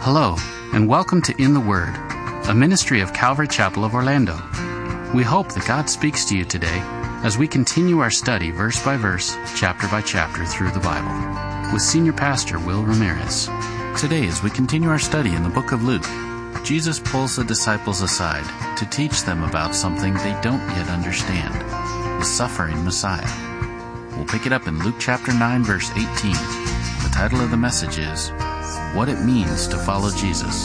Hello, and welcome to In the Word, a ministry of Calvary Chapel of Orlando. We hope that God speaks to you today as we continue our study verse by verse, chapter by chapter through the Bible with Senior Pastor Will Ramirez. Today, as we continue our study in the book of Luke, Jesus pulls the disciples aside to teach them about something they don't yet understand, the suffering Messiah. We'll pick it up in Luke chapter 9, verse 18. The title of the message is What It Means to Follow Jesus.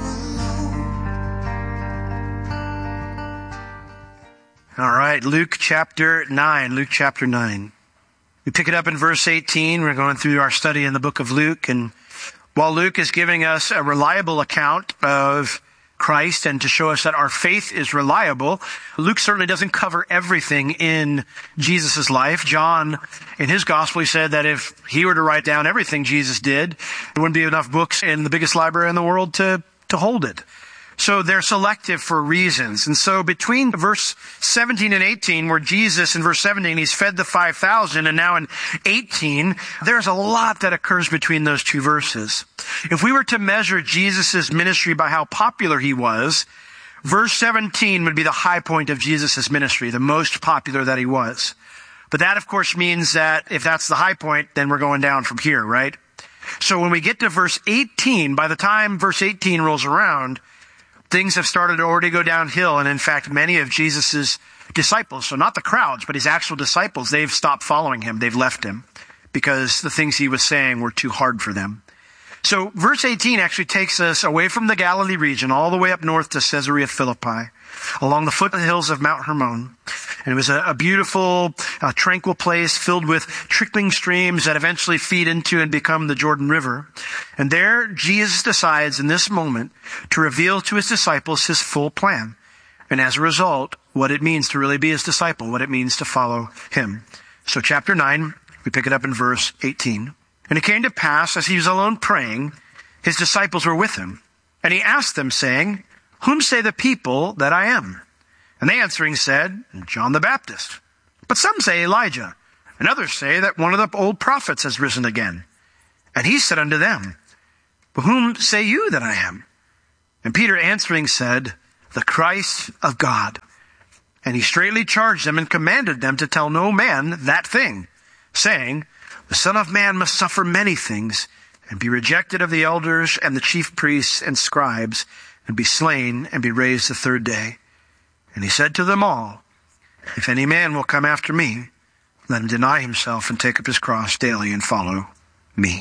All right, Luke chapter 9. We pick it up in verse 18. We're going through our study in the book of Luke, and while Luke is giving us a reliable account of Christ and to show us that our faith is reliable, Luke certainly doesn't cover everything in Jesus' life. John, in his gospel, he said that if he were to write down everything Jesus did, there wouldn't be enough books in the biggest library in the world to hold it. So they're selective for reasons. And so between verse 17 and 18, where Jesus in verse 17, he's fed the 5,000, and now in 18, there's a lot that occurs between those two verses. If we were to measure Jesus' ministry by how popular he was, verse 17 would be the high point of Jesus' ministry, the most popular that he was. But that, of course, means that if that's the high point, then we're going down from here, right? So when we get to verse 18, by the time verse 18 rolls around, things have started to already go downhill. And in fact, many of Jesus' disciples, so not the crowds, but his actual disciples, they've stopped following him. They've left him because the things he was saying were too hard for them. So verse 18 actually takes us away from the Galilee region all the way up north to Caesarea Philippi, along the foothills of Mount Hermon. And it was a beautiful, tranquil place filled with trickling streams that eventually feed into and become the Jordan River. And there, Jesus decides in this moment to reveal to his disciples his full plan. And as a result, what it means to really be his disciple, what it means to follow him. So chapter 9, we pick it up in verse 18. And it came to pass, as he was alone praying, his disciples were with him. And he asked them, saying, Whom say the people that I am? And they answering said, John the Baptist. But some say Elijah, and others say that one of the old prophets has risen again. And he said unto them, But whom say you that I am? And Peter answering said, The Christ of God. And he straitly charged them and commanded them to tell no man that thing, saying, The Son of Man must suffer many things, and be rejected of the elders and the chief priests and scribes, and be slain, and be raised the third day. And he said to them all, If any man will come after me, let him deny himself and take up his cross daily and follow me.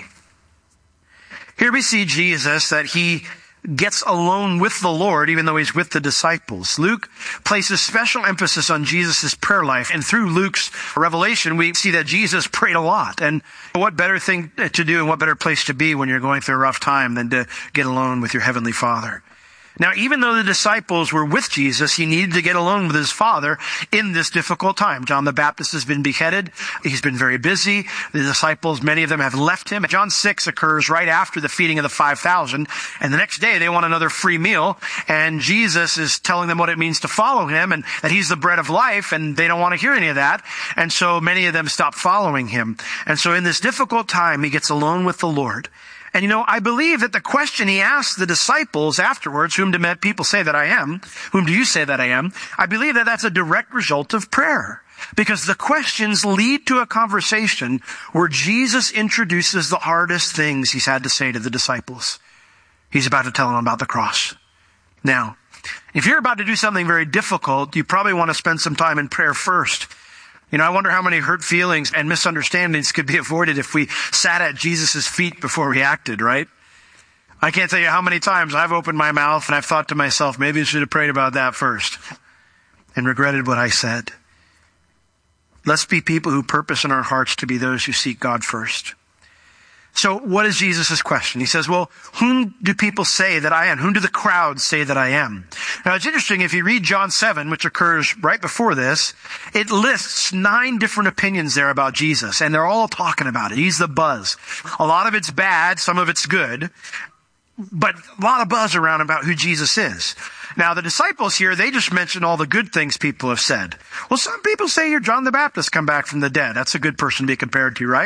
Here we see Jesus, that he gets alone with the Lord, even though he's with the disciples. Luke places special emphasis on Jesus' prayer life. And through Luke's revelation, we see that Jesus prayed a lot. And what better thing to do and what better place to be when you're going through a rough time than to get alone with your Heavenly Father? Now, even though the disciples were with Jesus, he needed to get alone with his Father in this difficult time. John the Baptist has been beheaded. He's been very busy. The disciples, many of them have left him. John 6 occurs right after the feeding of the 5,000. And the next day, they want another free meal. And Jesus is telling them what it means to follow him and that he's the bread of life. And they don't want to hear any of that. And so many of them stop following him. And so in this difficult time, he gets alone with the Lord. And I believe that the question he asked the disciples afterwards, whom do people say that I am? Whom do you say that I am? I believe that that's a direct result of prayer. Because the questions lead to a conversation where Jesus introduces the hardest things he's had to say to the disciples. He's about to tell them about the cross. Now, if you're about to do something very difficult, you probably want to spend some time in prayer first. I wonder how many hurt feelings and misunderstandings could be avoided if we sat at Jesus' feet before we acted, right? I can't tell you how many times I've opened my mouth and I've thought to myself, maybe I should have prayed about that first, and regretted what I said. Let's be people who purpose in our hearts to be those who seek God first. So what is Jesus' question? He says, well, whom do people say that I am? Whom do the crowds say that I am? Now, it's interesting. If you read John 7, which occurs right before this, it lists 9 different opinions there about Jesus, and they're all talking about it. He's the buzz. A lot of it's bad, some of it's good, but a lot of buzz around about who Jesus is. Now, the disciples here, they just mention all the good things people have said. Well, some people say you're John the Baptist come back from the dead. That's a good person to be compared to, right?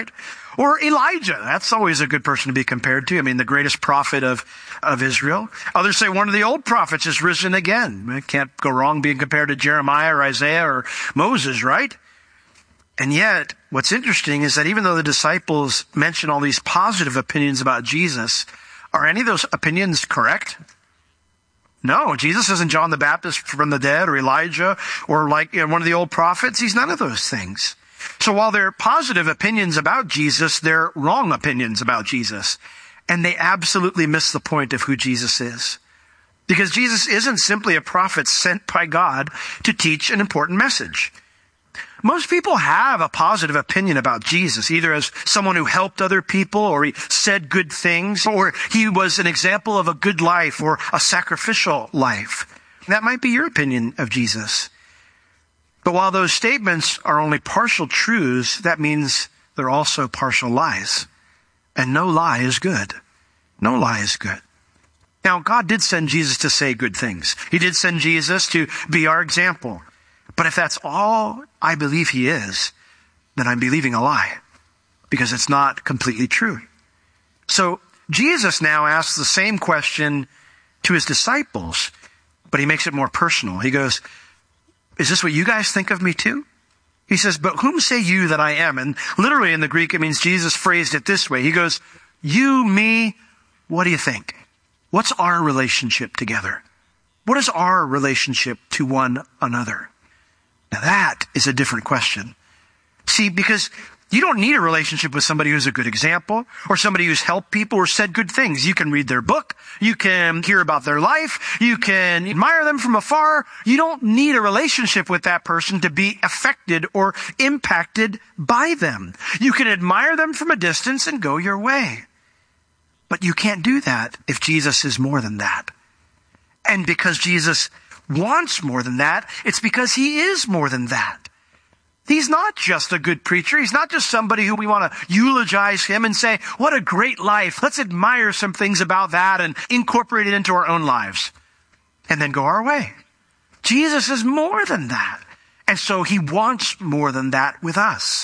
Or Elijah. That's always a good person to be compared to. I mean, the greatest prophet of Israel. Others say one of the old prophets is risen again. It can't go wrong being compared to Jeremiah or Isaiah or Moses, right? And yet, what's interesting is that even though the disciples mention all these positive opinions about Jesus, are any of those opinions correct? No, Jesus isn't John the Baptist from the dead or Elijah or like one of the old prophets. He's none of those things. So while they're positive opinions about Jesus, they're wrong opinions about Jesus. And they absolutely miss the point of who Jesus is. Because Jesus isn't simply a prophet sent by God to teach an important message. Most people have a positive opinion about Jesus, either as someone who helped other people, or he said good things, or he was an example of a good life or a sacrificial life. That might be your opinion of Jesus. But while those statements are only partial truths, that means they're also partial lies. And no lie is good. No lie is good. Now, God did send Jesus to say good things. He did send Jesus to be our example. But if that's all I believe he is, then I'm believing a lie, because it's not completely true. So Jesus now asks the same question to his disciples, but he makes it more personal. He goes, is this what you guys think of me too? He says, but whom say you that I am? And literally in the Greek, it means Jesus phrased it this way. He goes, you, me, what do you think? What's our relationship together? What is our relationship to one another? Now that is a different question. See, because you don't need a relationship with somebody who's a good example or somebody who's helped people or said good things. You can read their book. You can hear about their life. You can admire them from afar. You don't need a relationship with that person to be affected or impacted by them. You can admire them from a distance and go your way. But you can't do that if Jesus is more than that. And because Jesus wants more than that, it's because he is more than that. He's not just a good preacher. He's not just somebody who we want to eulogize him and say, what a great life. Let's admire some things about that and incorporate it into our own lives and then go our way. Jesus is more than that. And so he wants more than that with us.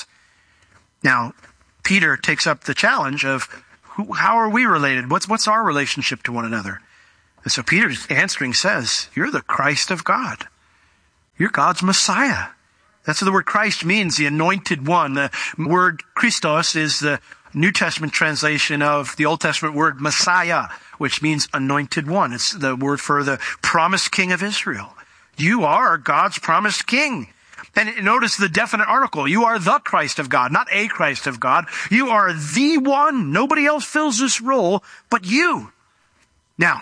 Now, Peter takes up the challenge of how are we related? What's our relationship to one another? And so Peter's answering says, you're the Christ of God. You're God's Messiah. That's what the word Christ means, the anointed one. The word Christos is the New Testament translation of the Old Testament word Messiah, which means anointed one. It's the word for the promised king of Israel. You are God's promised king. And notice the definite article. You are the Christ of God, not a Christ of God. You are the one. Nobody else fills this role but you. Now,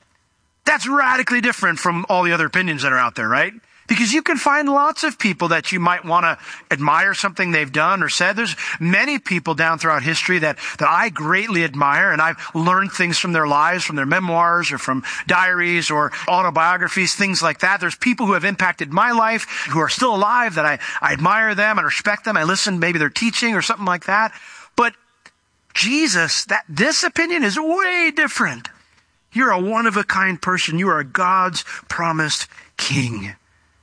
that's radically different from all the other opinions that are out there, right? Because you can find lots of people that you might want to admire something they've done or said. There's many people down throughout history that I greatly admire, and I've learned things from their lives, from their memoirs or from diaries or autobiographies, things like that. There's people who have impacted my life, who are still alive, that I admire them and respect them. I listen, maybe they're teaching or something like that. But Jesus, this opinion is way different. You're a one-of-a-kind person. You are God's promised king.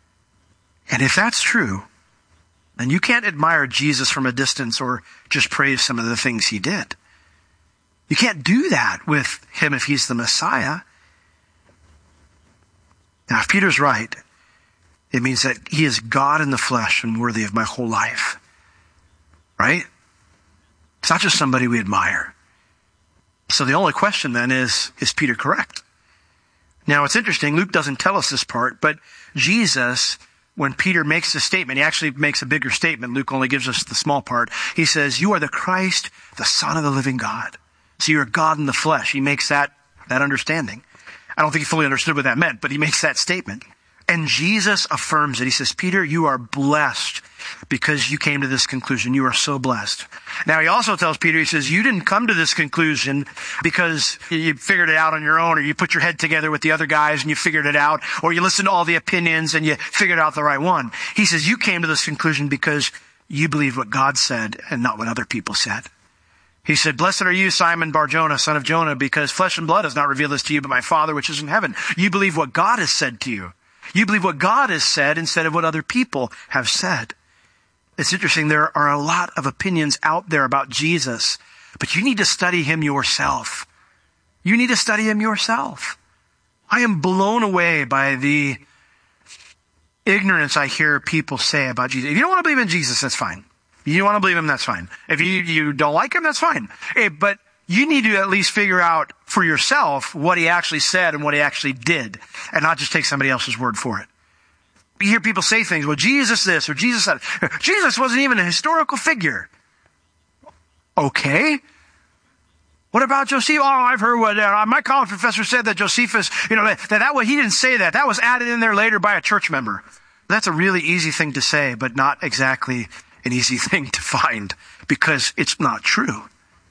And if that's true, then you can't admire Jesus from a distance or just praise some of the things he did. You can't do that with him if he's the Messiah. Now, if Peter's right, it means that he is God in the flesh and worthy of my whole life. Right? It's not just somebody we admire. So the only question then is Peter correct? Now, it's interesting. Luke doesn't tell us this part, but Jesus, when Peter makes this statement, he actually makes a bigger statement. Luke only gives us the small part. He says, you are the Christ, the Son of the living God. So you're God in the flesh. He makes that understanding. I don't think he fully understood what that meant, but he makes that statement. And Jesus affirms it. He says, Peter, you are blessed because you came to this conclusion. You are so blessed. Now, he also tells Peter, he says, you didn't come to this conclusion because you figured it out on your own, or you put your head together with the other guys and you figured it out, or you listened to all the opinions and you figured out the right one. He says, you came to this conclusion because you believed what God said and not what other people said. He said, blessed are you, Simon Bar-Jonah, son of Jonah, because flesh and blood has not revealed this to you, but my Father which is in heaven. You believe what God has said to you. You believe what God has said instead of what other people have said. It's interesting. There are a lot of opinions out there about Jesus, but you need to study him yourself. You need to study him yourself. I am blown away by the ignorance I hear people say about Jesus. If you don't want to believe in Jesus, that's fine. If you want to believe him, that's fine. If you don't like him, that's fine. But you need to at least figure out for yourself what he actually said and what he actually did, and not just take somebody else's word for it. You hear people say things, well, Jesus this or Jesus that. Jesus wasn't even a historical figure. Okay. What about Josephus? Oh, I've heard what my college professor said that Josephus, that he didn't say that. That was added in there later by a church member. That's a really easy thing to say, but not exactly an easy thing to find, because it's not true.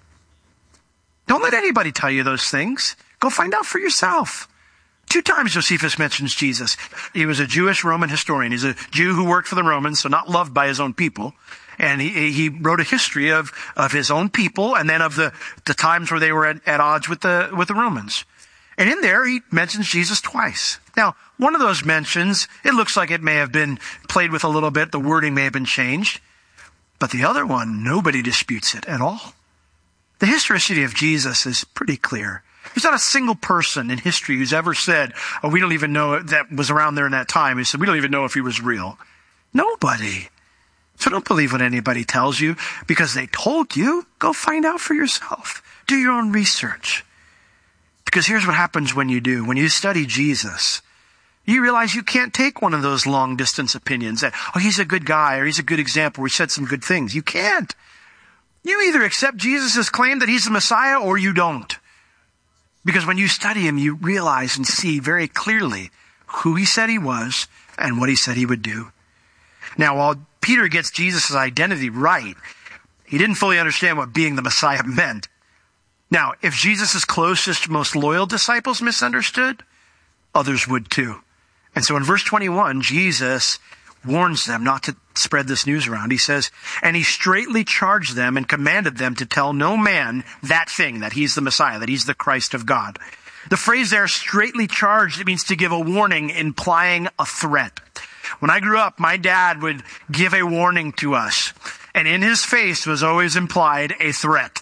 Don't let anybody tell you those things. Go find out for yourself. 2 times Josephus mentions Jesus. He was a Jewish Roman historian. He's a Jew who worked for the Romans, so not loved by his own people. And he wrote a history of his own people, and then of the times where they were at odds with the Romans. And in there, he mentions Jesus twice. Now, one of those mentions, it looks like it may have been played with a little bit. The wording may have been changed. But the other one, nobody disputes it at all. The historicity of Jesus is pretty clear. There's not a single person in history who's ever said, oh, we don't even know that was around there in that time. He said, we don't even know if he was real. Nobody. So don't believe what anybody tells you because they told you. Go find out for yourself. Do your own research. Because here's what happens when you do. When you study Jesus, you realize you can't take one of those long distance opinions that, oh, he's a good guy or he's a good example or he said some good things. You can't. You either accept Jesus' claim that he's the Messiah or you don't. Because when you study him, you realize and see very clearly who he said he was and what he said he would do. Now, while Peter gets Jesus' identity right, he didn't fully understand what being the Messiah meant. Now, if Jesus' closest, most loyal disciples misunderstood, others would too. And so in verse 21, Jesus warns them not to spread this news around. He says, and he straitly charged them and commanded them to tell no man that thing, that he's the Messiah, that he's the Christ of God. The phrase there, straitly charged, it means to give a warning, implying a threat. When I grew up, my dad would give a warning to us, and in his face was always implied a threat.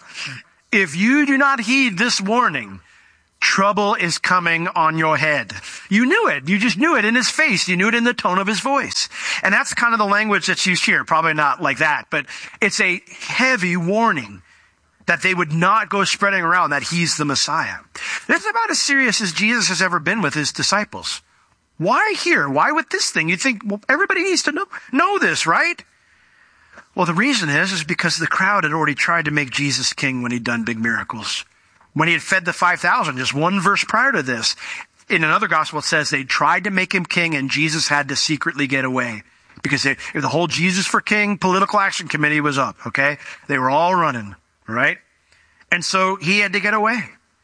If you do not heed this warning, trouble is coming on your head. You knew it. You just knew it in his face. You knew it in the tone of his voice. And that's kind of the language that's used here. Probably not like that, but it's a heavy warning that they would not go spreading around that he's the Messiah. This is about as serious as Jesus has ever been with his disciples. Why here? Why with this thing? You think, well, everybody needs to know this, right? Well, the reason is because the crowd had already tried to make Jesus king when he'd done big miracles. When he had fed the 5,000, just one verse prior to this, in another gospel it says they tried to make him king and Jesus had to secretly get away. Because the whole Jesus for King political action committee was up, okay? They were all running, right? And so he had to get away.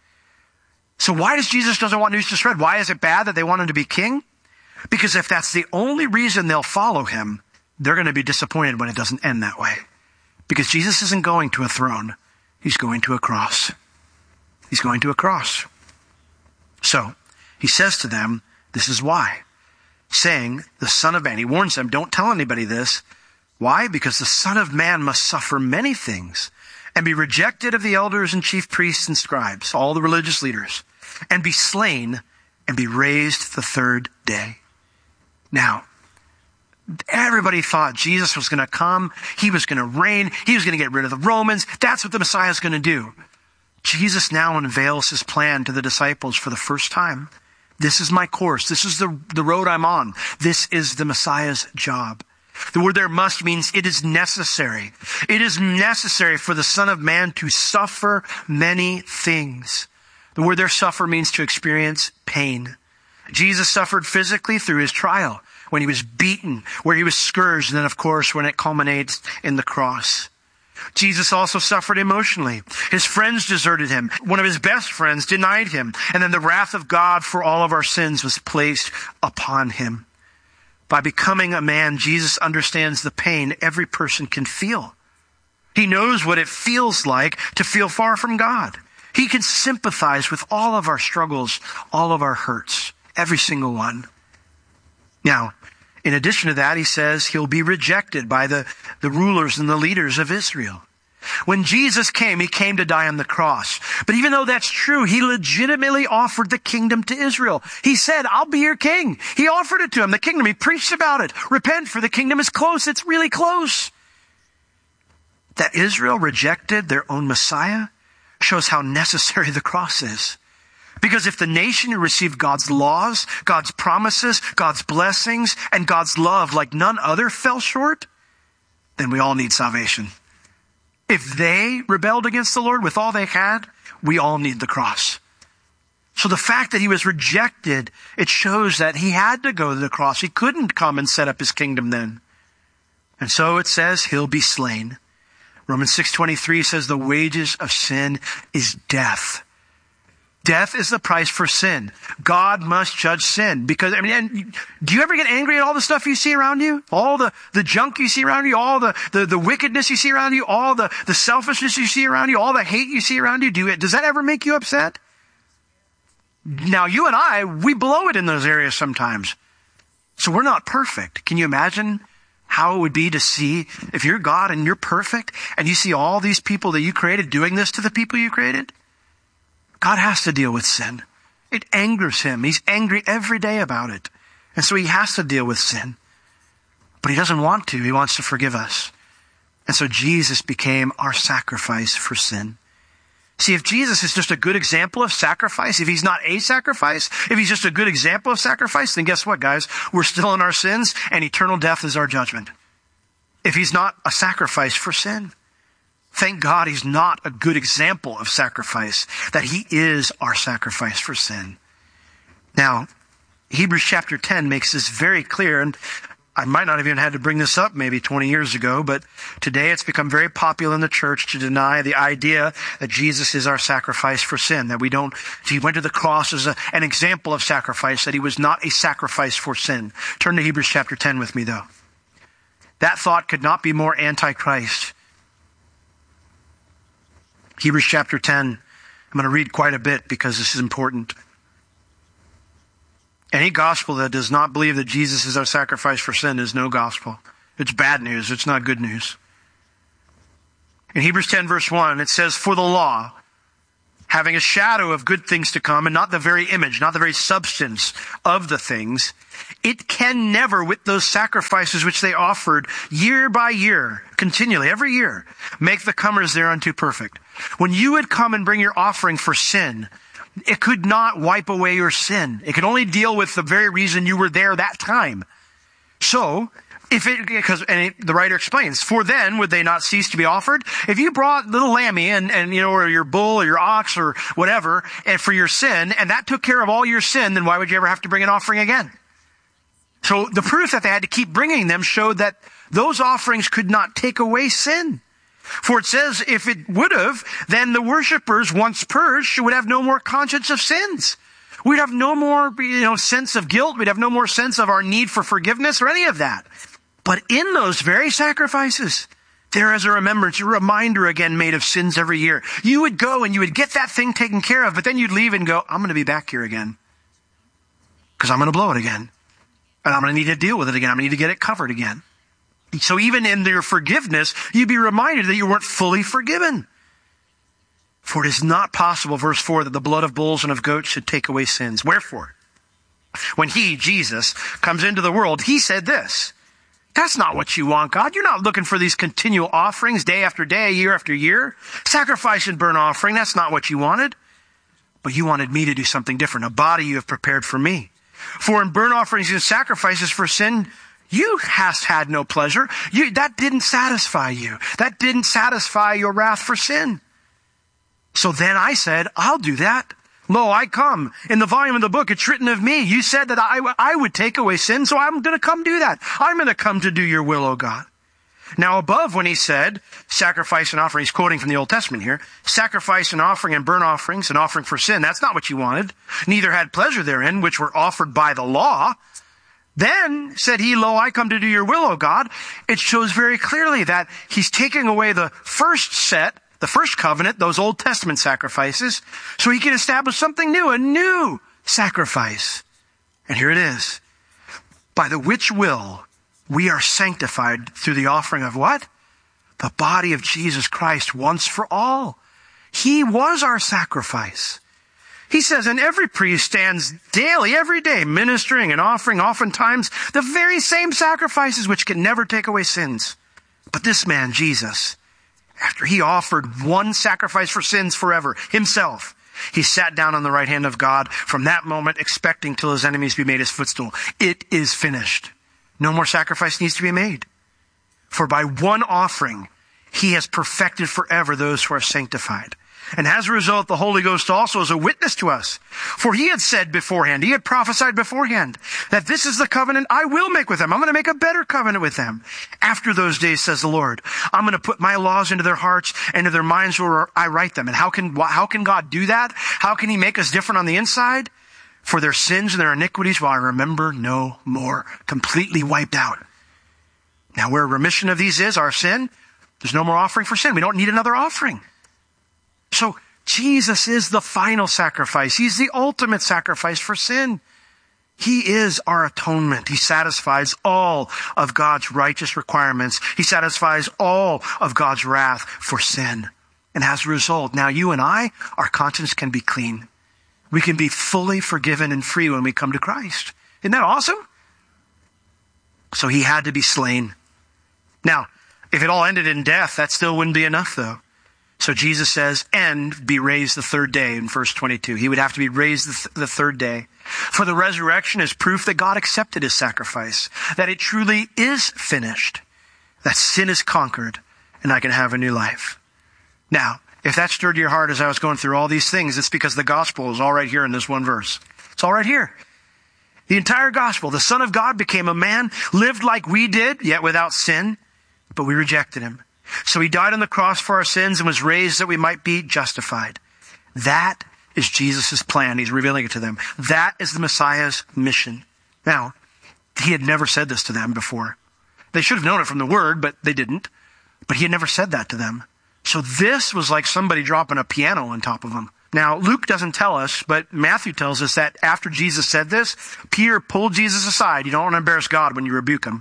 So why does Jesus doesn't want news to spread? Why is it bad that they want him to be king? Because if that's the only reason they'll follow him, they're going to be disappointed when it doesn't end that way. Because Jesus isn't going to a throne. He's going to a cross. He's going to a cross. So he says to them, this is why. Saying, the Son of Man, he warns them, don't tell anybody this. Why? Because the Son of Man must suffer many things and be rejected of the elders and chief priests and scribes, all the religious leaders, and be slain and be raised the third day. Now, everybody thought Jesus was going to come. He was going to reign. He was going to get rid of the Romans. That's what the Messiah is going to do. Jesus now unveils his plan to the disciples for the first time. This is my course. This is the road I'm on. This is the Messiah's job. The word there must means it is necessary. It is necessary for the Son of Man to suffer many things. The word there suffer means to experience pain. Jesus suffered physically through his trial, when he was beaten, where he was scourged, and then of course when it culminates in the cross. Jesus also suffered emotionally. His friends deserted him. One of his best friends denied him. And then the wrath of God for all of our sins was placed upon him. By becoming a man, Jesus understands the pain every person can feel. He knows what it feels like to feel far from God. He can sympathize with all of our struggles, all of our hurts, every single one. Now, In addition to that, he says he'll be rejected by the rulers and the leaders of Israel. When Jesus came, he came to die on the cross. But even though that's true, he legitimately offered the kingdom to Israel. He said, I'll be your king. He offered it to him, the kingdom. He preached about it. Repent, for the kingdom is close. It's really close. That Israel rejected their own Messiah shows how necessary the cross is. Because if the nation who received God's laws, God's promises, God's blessings, and God's love like none other fell short, then we all need salvation. If they rebelled against the Lord with all they had, we all need the cross. So the fact that he was rejected, it shows that he had to go to the cross. He couldn't come and set up his kingdom then. And so it says he'll be slain. Romans 6:23 says the wages of sin is death. Death is the price for sin. God must judge sin. Because, do you ever get angry at all the stuff you see around you? All the junk you see around you, all the wickedness you see around you, all the selfishness you see around you, all the hate you see around you? Does that ever make you upset? Now, you and I, we blow it in those areas sometimes. So we're not perfect. Can you imagine how it would be to see, if you're God and you're perfect, and you see all these people that you created doing this to the people you created? God has to deal with sin. It angers him. He's angry every day about it. And so he has to deal with sin. But he doesn't want to. He wants to forgive us. And so Jesus became our sacrifice for sin. See, if Jesus is just a good example of sacrifice, if he's not a sacrifice, if he's just a good example of sacrifice, then guess what, guys? We're still in our sins, and eternal death is our judgment. If he's not a sacrifice for sin. Thank God he's not a good example of sacrifice, that he is our sacrifice for sin. Now, Hebrews chapter 10 makes this very clear, and I might not have even had to bring this up maybe 20 years ago, but today it's become very popular in the church to deny the idea that Jesus is our sacrifice for sin, that he went to the cross as an example of sacrifice, that he was not a sacrifice for sin. Turn to Hebrews chapter 10 with me, though. That thought could not be more anti-Christ. Hebrews chapter 10. I'm going to read quite a bit because this is important. Any gospel that does not believe that Jesus is our sacrifice for sin is no gospel. It's bad news. It's not good news. In Hebrews 10 verse 1, it says, for the law, having a shadow of good things to come and not the very image, not the very substance of the things, it can never, with those sacrifices which they offered year by year, continually, every year, make the comers thereunto perfect. When you would come and bring your offering for sin, it could not wipe away your sin. It could only deal with the very reason you were there that time. So, the writer explains, for then would they not cease to be offered? If you brought little lammy and or your bull or your ox or whatever, and for your sin, and that took care of all your sin, then why would you ever have to bring an offering again? So the proof that they had to keep bringing them showed that those offerings could not take away sin. For it says, if it would have, then the worshipers, once purged, would have no more conscience of sins. We'd have no more, sense of guilt. We'd have no more sense of our need for forgiveness or any of that. But in those very sacrifices, there is a remembrance, a reminder again made of sins every year. You would go and you would get that thing taken care of, but then you'd leave and go, I'm going to be back here again. Because I'm going to blow it again. And I'm going to need to deal with it again. I'm going to need to get it covered again. So even in your forgiveness, you'd be reminded that you weren't fully forgiven. For it is not possible, verse 4, that the blood of bulls and of goats should take away sins. Wherefore, when he, Jesus, comes into the world, he said this, that's not what you want, God. You're not looking for these continual offerings day after day, year after year. Sacrifice and burnt offering, that's not what you wanted. But you wanted me to do something different. A body you have prepared for me. For in burnt offerings and sacrifices for sin, you hast had no pleasure. That didn't satisfy you. That didn't satisfy your wrath for sin. So then I said, I'll do that. Lo, I come. In the volume of the book, it's written of me. You said that I would take away sin, so I'm going to come do that. I'm going to come to do your will, O God. Now above, when he said, sacrifice and offering, he's quoting from the Old Testament here, sacrifice and offering and burnt offerings and offering for sin, that's not what you wanted. Neither had pleasure therein, which were offered by the law. Then said he, lo, I come to do your will, O God. It shows very clearly that he's taking away the first set, the first covenant, those Old Testament sacrifices, so he can establish something new, a new sacrifice. And here it is. by the which will we are sanctified through the offering of what? The body of Jesus Christ once for all. He was our sacrifice. He says, and every priest stands daily, every day, ministering and offering oftentimes the very same sacrifices which can never take away sins. But this man, Jesus, after he offered one sacrifice for sins forever, himself, he sat down on the right hand of God from that moment, expecting till his enemies be made his footstool. It is finished. No more sacrifice needs to be made. For by one offering, he has perfected forever those who are sanctified. And as a result, the Holy Ghost also is a witness to us. For he had said beforehand, he had prophesied beforehand, that this is the covenant I will make with them. I'm going to make a better covenant with them. After those days, says the Lord, I'm going to put my laws into their hearts and into their minds where I write them. And how can God do that? How can he make us different on the inside? For their sins and their iniquities will I remember no more. Completely wiped out. Now where remission of these is, our sin, there's no more offering for sin. We don't need another offering. So Jesus is the final sacrifice. He's the ultimate sacrifice for sin. He is our atonement. He satisfies all of God's righteous requirements. He satisfies all of God's wrath for sin. And as a result, now you and I, our conscience can be clean. We can be fully forgiven and free when we come to Christ. Isn't that awesome? So he had to be slain. Now, if it all ended in death, that still wouldn't be enough though. So Jesus says, and be raised the third day in verse 22. He would have to be raised the third day. For the resurrection is proof that God accepted his sacrifice, that it truly is finished, that sin is conquered, and I can have a new life. Now, if that stirred your heart as I was going through all these things, it's because the gospel is all right here in this one verse. It's all right here. The entire gospel, the Son of God became a man, lived like we did, yet without sin, but we rejected him. So he died on the cross for our sins and was raised that we might be justified. That is Jesus' plan. He's revealing it to them. That is the Messiah's mission. Now, he had never said this to them before. They should have known it from the word, but they didn't. But he had never said that to them. So this was like somebody dropping a piano on top of them. Now, Luke doesn't tell us, but Matthew tells us that after Jesus said this, Peter pulled Jesus aside. You don't want to embarrass God when you rebuke him.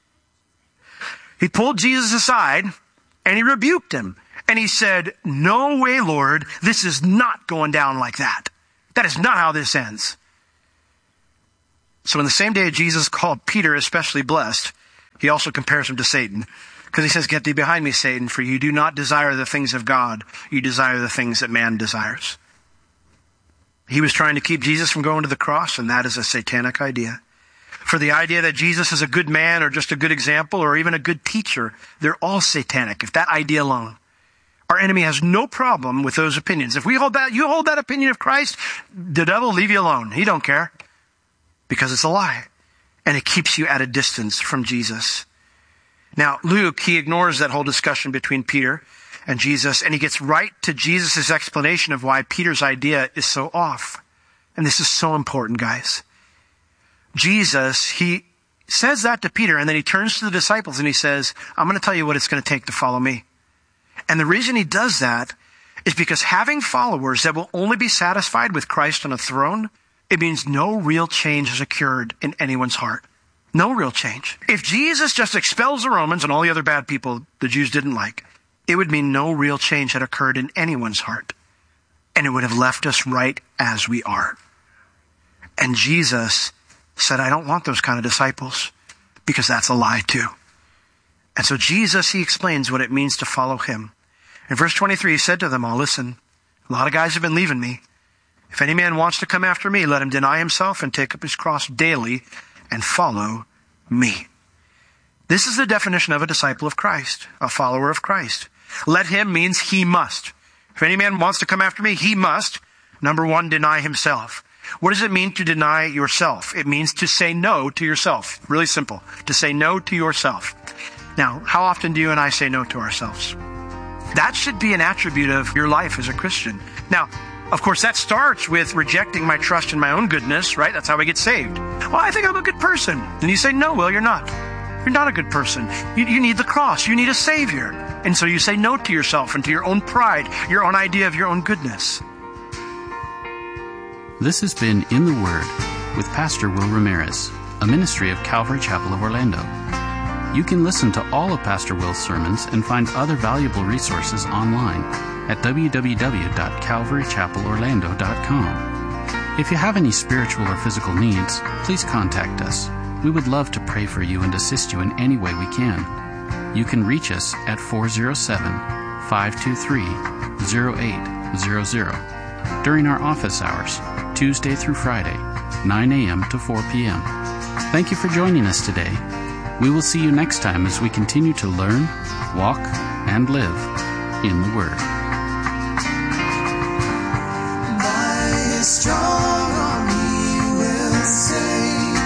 He pulled Jesus aside and he rebuked him. And he said, no way, Lord, this is not going down like that. That is not how this ends. So in the same day Jesus called Peter especially blessed, he also compares him to Satan. Because he says, get thee behind me, Satan, for you do not desire the things of God. You desire the things that man desires. He was trying to keep Jesus from going to the cross, and that is a satanic idea. For the idea that Jesus is a good man or just a good example or even a good teacher, they're all satanic. If that idea alone. Our enemy has no problem with those opinions. If we hold that, you hold that opinion of Christ, the devil will leave you alone. He don't care. Because it's a lie. And it keeps you at a distance from Jesus. Now, Luke, he ignores that whole discussion between Peter and Jesus, and he gets right to Jesus' explanation of why Peter's idea is so off. And this is so important, guys. Jesus, he says that to Peter, and then he turns to the disciples and he says, I'm going to tell you what it's going to take to follow me. And the reason he does that is because having followers that will only be satisfied with Christ on a throne, it means no real change has occurred in anyone's heart. No real change. If Jesus just expels the Romans and all the other bad people the Jews didn't like, it would mean no real change had occurred in anyone's heart. And it would have left us right as we are. And Jesus said, I don't want those kind of disciples, because that's a lie too. And so Jesus, he explains what it means to follow him. In verse 23, he said to them all, listen, a lot of guys have been leaving me. If any man wants to come after me, let him deny himself and take up his cross daily and follow me. This is the definition of a disciple of Christ, a follower of Christ. Let him means he must. If any man wants to come after me, he must, number one, deny himself. What does it mean to deny yourself? It means to say no to yourself. Really simple. To say no to yourself. Now, how often do you and I say no to ourselves? That should be an attribute of your life as a Christian. Now, of course, that starts with rejecting my trust in my own goodness, right? That's how we get saved. Well, I think I'm a good person. And you say, no, well, you're not. You're not a good person. You need the cross. You need a Savior. And so you say no to yourself and to your own pride, your own idea of your own goodness. This has been In the Word with Pastor Will Ramirez. a ministry of Calvary Chapel of Orlando. You can listen to all of Pastor Will's sermons and find other valuable resources online at www.calvarychapelorlando.com. If you have any spiritual or physical needs, please contact us. We would love to pray for you and assist you in any way we can. You can reach us at 407-523-0800 during our office hours, Tuesday through Friday, 9 a.m. to 4 p.m. Thank you for joining us today. We will see you next time as we continue to learn, walk, and live in the Word. By His strong arm He will save.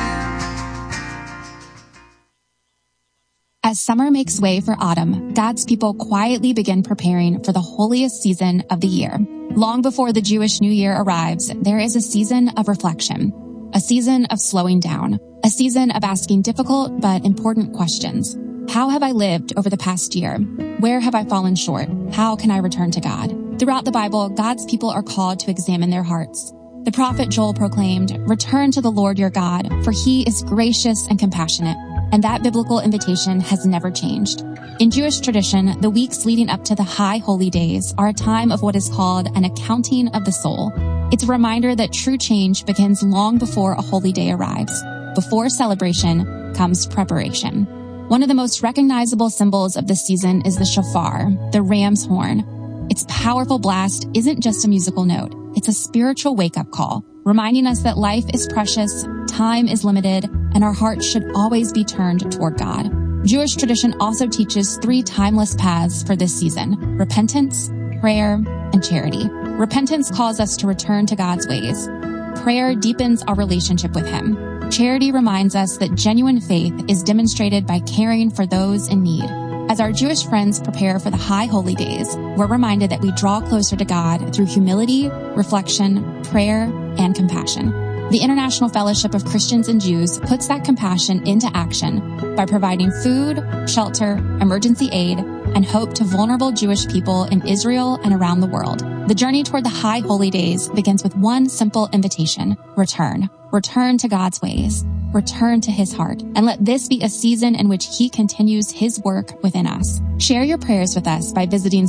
As summer makes way for autumn, God's people quietly begin preparing for the holiest season of the year. Long before the Jewish New Year arrives, there is a season of reflection, a season of slowing down, a season of asking difficult but important questions. How have I lived over the past year? Where have I fallen short? How can I return to God? Throughout the Bible, God's people are called to examine their hearts. The prophet Joel proclaimed, "Return to the Lord your God, for He is gracious and compassionate." And that biblical invitation has never changed. In Jewish tradition, the weeks leading up to the high holy days are a time of what is called an accounting of the soul. It's a reminder that true change begins long before a holy day arrives. Before celebration comes preparation. One of the most recognizable symbols of this season is the shofar, the ram's horn. Its powerful blast isn't just a musical note. It's a spiritual wake-up call, reminding us that life is precious, time is limited, and our hearts should always be turned toward God. Jewish tradition also teaches 3 timeless paths for this season: repentance, prayer, and charity. Repentance calls us to return to God's ways. Prayer deepens our relationship with Him. Charity reminds us that genuine faith is demonstrated by caring for those in need. As our Jewish friends prepare for the high holy days, we're reminded that we draw closer to God through humility, reflection, prayer, and compassion. The International Fellowship of Christians and Jews puts that compassion into action by providing food, shelter, emergency aid, and hope to vulnerable Jewish people in Israel and around the world. The journey toward the high holy days begins with one simple invitation: return. Return to God's ways. Return to His heart. And let this be a season in which He continues His work within us. Share your prayers with us by visiting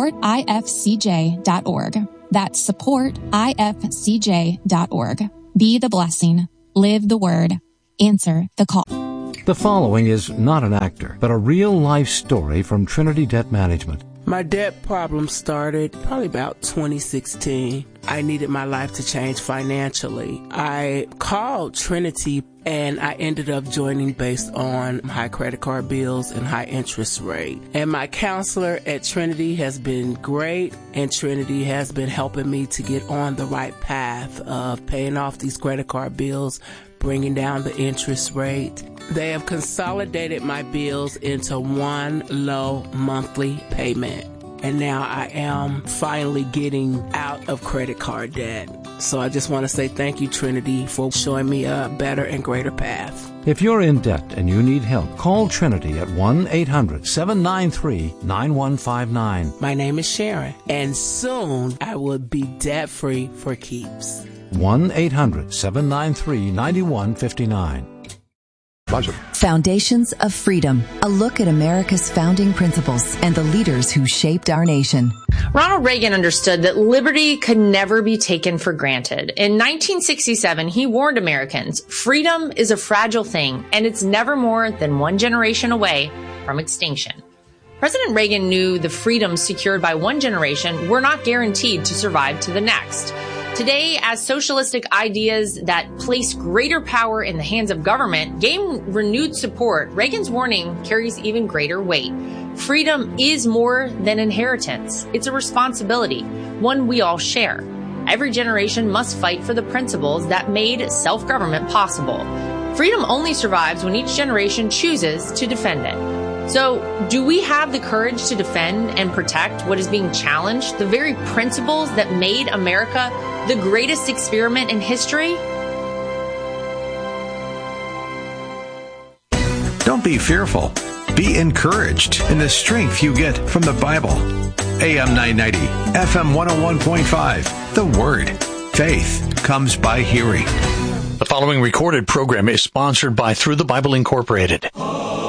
supportifcj.org. That's supportifcj.org. Be the blessing. Live the word. Answer the call. The following is not an actor, but a real-life story from Trinity Debt Management. My debt problem started probably about 2016. I needed my life to change financially. I called Trinity and I ended up joining based on high credit card bills and high interest rate. And my counselor at Trinity has been great, and Trinity has been helping me to get on the right path of paying off these credit card bills, bringing down the interest rate. They have consolidated my bills into one low monthly payment. And now I am finally getting out of credit card debt. So I just want to say thank you, Trinity, for showing me a better and greater path. If you're in debt and you need help, call Trinity at 1-800-793-9159. My name is Sharon, and soon I will be debt-free for keeps. 1-800-793-9159. Foundations of Freedom, a look at America's founding principles and the leaders who shaped our nation. Ronald Reagan understood that liberty could never be taken for granted. In 1967, he warned Americans, freedom is a fragile thing, and it's never more than one generation away from extinction. President Reagan knew the freedoms secured by one generation were not guaranteed to survive to the next. Today, as socialistic ideas that place greater power in the hands of government gain renewed support, Reagan's warning carries even greater weight. Freedom is more than inheritance. It's a responsibility, one we all share. Every generation must fight for the principles that made self-government possible. Freedom only survives when each generation chooses to defend it. So, do we have the courage to defend and protect what is being challenged, the very principles that made America the greatest experiment in history? Don't be fearful. Be encouraged in the strength you get from the Bible. AM 990, FM 101.5. The Word. Faith comes by hearing. The following recorded program is sponsored by Through the Bible Incorporated.